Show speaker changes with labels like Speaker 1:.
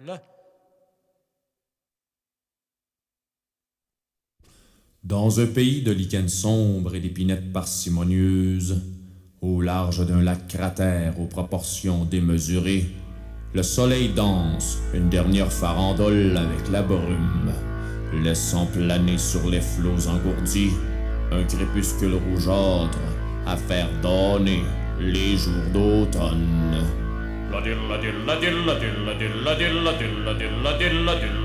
Speaker 1: Dans un pays de lichens sombres et d'épinettes parcimonieuses, au large d'un lac cratère aux proportions démesurées, le soleil danse une dernière farandole avec la brume, laissant planer sur les flots engourdis un crépuscule rougeâtre à faire donner les jours d'automne.